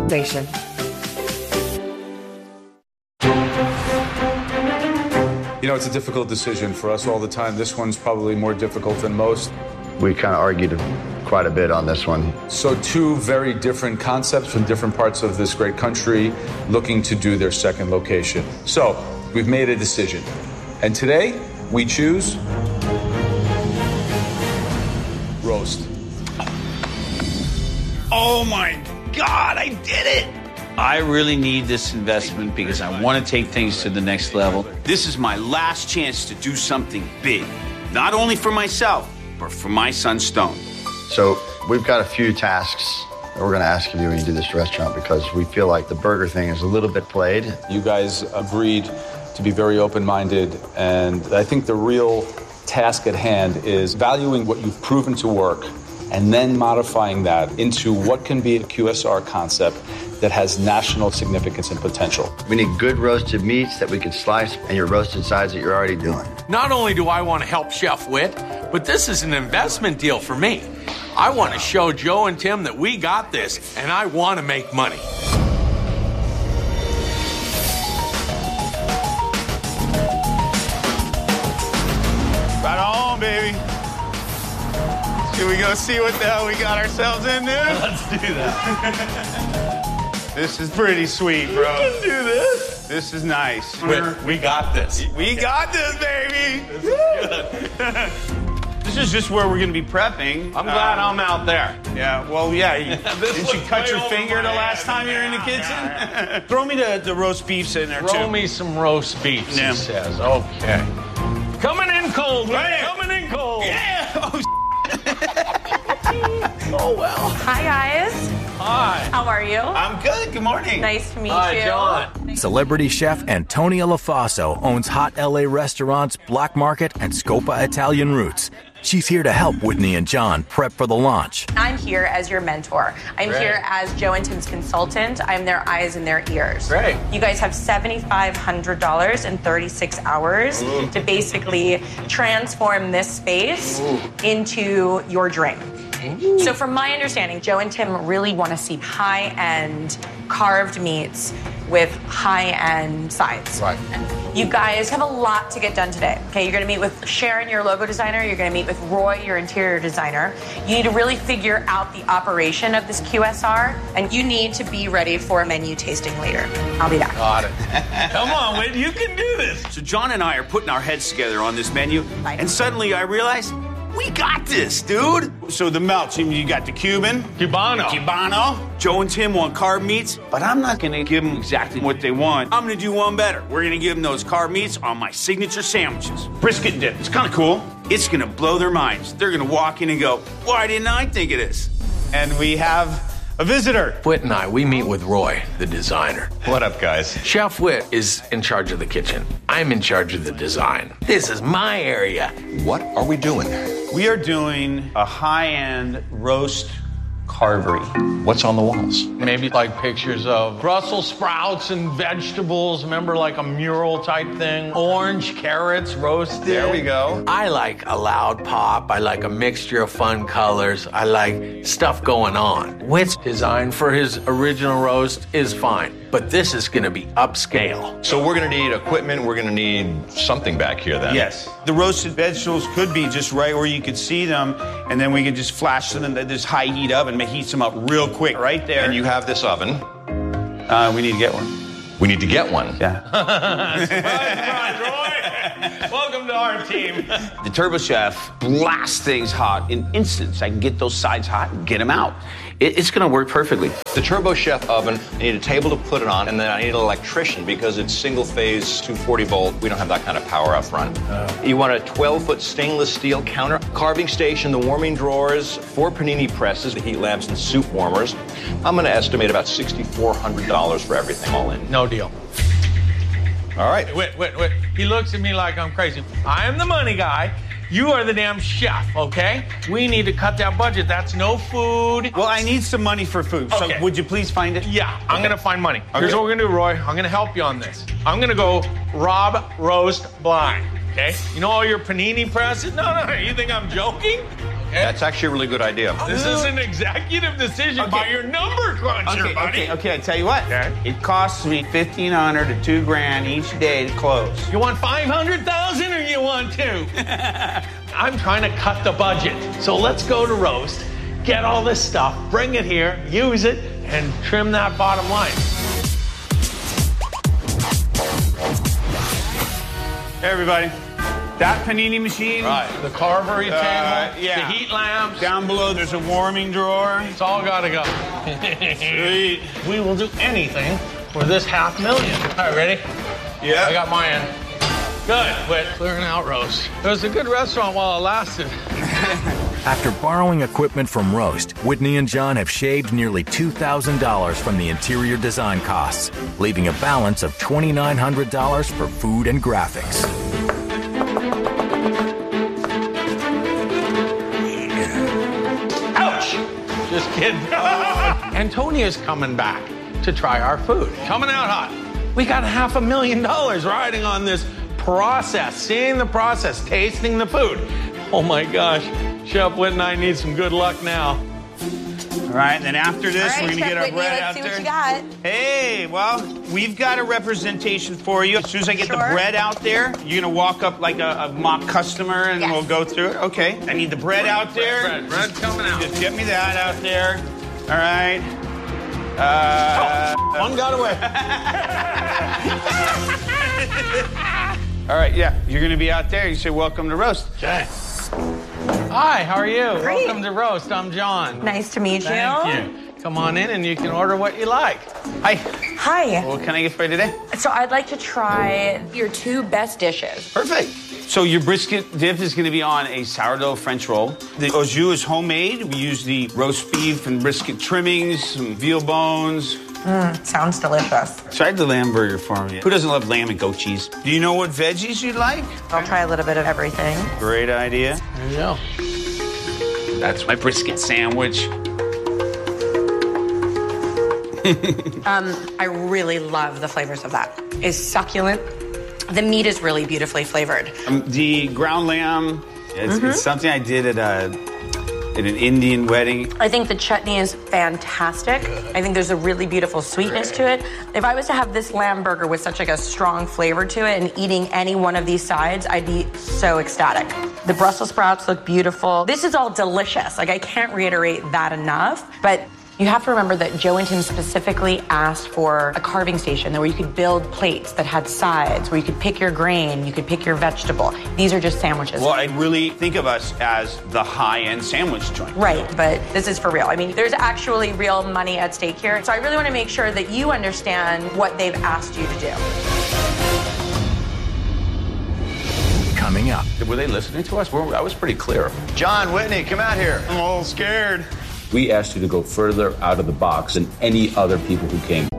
Nation. You know, it's a difficult decision for us all the time. This one's probably more difficult than most. We kind of argued quite a bit on this one. So two very different concepts from different parts of this great country looking to do their second location. So we've made a decision. And today we choose roast. Oh my God, I did it! I really need this investment because I want to take things to the next level. This is my last chance to do something big. Not only for myself, but for my son Stone. So we've got a few tasks that we're going to ask of you when you do this restaurant because we feel like the burger thing is a little bit played. You guys agreed to be very open-minded, and I think the real task at hand is valuing what you've proven to work and then modifying that into what can be a QSR concept that has national significance and potential. We need good roasted meats that we can slice and your roasted sides that you're already doing. Not only do I want to help Chef Whit, but this is an investment deal for me. I want to show Joe and Tim that we got this, and I want to make money. Right on, baby. Should we go see what the hell we got ourselves into? Let's do that. This is pretty sweet, bro. We can do this. This is nice. We got this. We got this, baby. This is good. This is just where we're going to be prepping. I'm glad I'm out there. Yeah, well, yeah. Didn't you cut your finger the last time you were in the kitchen? Throw me the roast beefs in there, too. Throw me some roast beefs, he says. Okay. Coming in cold, man. Coming in cold. Yeah. Oh, oh, well. Hi, guys. Hi. How are you? I'm good. Good morning. Nice to meet Hi, you. John. Celebrity chef Antonia LaFaso owns hot LA restaurants Black Market and Scopa Italian Roots. She's here to help Whitney and John prep for the launch. I'm here as your mentor. I'm here as Joe and Tim's consultant. I'm their eyes and their ears. Great. You guys have $7,500 in 36 hours to basically transform this space into your dream. So from my understanding, Joe and Tim really want to see high-end carved meats with high-end sides. Right. You guys have a lot to get done today. Okay, you're going to meet with Sharon, your logo designer. You're going to meet with Roy, your interior designer. You need to really figure out the operation of this QSR, and you need to be ready for a menu tasting later. I'll be back. Got it. Come on, Whit, you can do this. So John and I are putting our heads together on this menu, and suddenly I realized, we got this, dude. So the melts, you got the Cuban. Cubano. Joe and Tim want carved meats, but I'm not going to give them exactly what they want. I'm going to do one better. We're going to give them those carved meats on my signature sandwiches. Brisket dip. It's kind of cool. It's going to blow their minds. They're going to walk in and go, why didn't I think of this? And we have a visitor. Whit and I, we meet with Roy, the designer. What up, guys? Chef Whit is in charge of the kitchen. I'm in charge of the design. This is my area. What are we doing? We are doing a high-end roast carvery. What's on the walls? Maybe like pictures of Brussels sprouts and vegetables. Remember, like a mural type thing? Orange carrots roasted. There we go. I like a loud pop. I like a mixture of fun colors. I like stuff going on. Whit's design for his original roast is fine, but this is going to be upscale. So we're going to need equipment. We're going to need something back here then. Yes. The roasted vegetables could be just right where you could see them, and then we could just flash them in this high heat oven and heat them up real quick right there. And you have this oven. We need to get one. We need to get one. Yeah. Surprise, Roy! Welcome to our team. The Turbo Chef blasts things hot in instants. I can get those sides hot and get them out. It's going to work perfectly. The Turbo Chef oven, I need a table to put it on, and then I need an electrician because it's single phase, 240 volt. We don't have that kind of power up front. You want a 12-foot stainless steel counter, carving station, the warming drawers, 4 panini presses, the heat lamps, and soup warmers. I'm going to estimate about $6,400 for everything all in. No deal. All right. Wait. He looks at me like I'm crazy. I am the money guy. You are the damn chef, okay? We need to cut that budget. That's no food. Well, I need some money for food, so would you please find it? Yeah, I'm going to find money. Here's what we're going to do, Roy. I'm going to help you on this. I'm going to go roast blind, okay? You know all your panini presses? No, you think I'm joking? That's actually a really good idea. This is an executive decision by your number cruncher, buddy. Okay, I tell you what. Okay. It costs me $1,500 to $2,000 each day to close. You want 500,000 or you want 2? I'm trying to cut the budget. So let's go to roast, get all this stuff, bring it here, use it, and trim that bottom line. Hey, everybody. That panini machine. Right. The carvery table, yeah. the heat lamps. Down below, there's a warming drawer. It's all got to go. Sweet. We will do anything for this $500,000. All right, ready? Yeah. I got mine. Good. Quit clearing out roast. It was a good restaurant while it lasted. After borrowing equipment from Roast, Whitney and John have shaved nearly $2,000 from the interior design costs, leaving a balance of $2,900 for food and graphics. Ouch! Just kidding. Antonia's coming back to try our food. Coming out hot. We got $500,000 riding on this process, seeing the process, tasting the food. Oh my gosh. Chef Whit and I need some good luck now. All right, then after this, we're going to get our bread out there. Let's see what you got. Hey, well, we've got a representation for you. As soon as I get the bread out there, you're going to walk up like a mock customer and we'll go through it. Okay, I need the bread out there. Bread coming out. Just get me that out there. All right. One got away. All right, yeah, you're going to be out there. You say, welcome to Roast. Okay. Hi, how are you? Great. Welcome to Roast. I'm John. Nice to meet you. Thank you. Come on in and you can order what you like. Hi. Hi. What can I get for you today? So I'd like to try your 2 best dishes. Perfect. So your brisket dip is going to be on a sourdough French roll. The au jus is homemade. We use the roast beef and brisket trimmings, some veal bones. Sounds delicious. Try the lamb burger for me. Who doesn't love lamb and goat cheese? Do you know what veggies you'd like? I'll try a little bit of everything. Great idea. There you go. That's my brisket sandwich. I really love the flavors of that. It's succulent. The meat is really beautifully flavored. The ground lamb, it's something I did at an Indian wedding. I think the chutney is fantastic. I think there's a really beautiful sweetness to it. If I was to have this lamb burger with such like a strong flavor to it and eating any one of these sides, I'd be so ecstatic. The Brussels sprouts look beautiful. This is all delicious. Like, I can't reiterate that enough, but you have to remember that Joe and Tim specifically asked for a carving station where you could build plates that had sides, where you could pick your grain, you could pick your vegetable. These are just sandwiches. Well, I really think of us as the high-end sandwich joint. Right, but this is for real. I mean, there's actually real money at stake here. So I really want to make sure that you understand what they've asked you to do. Coming up. Were they listening to us? I was pretty clear. John, Whitney, come out here. I'm a little scared. We asked you to go further out of the box than any other people who came.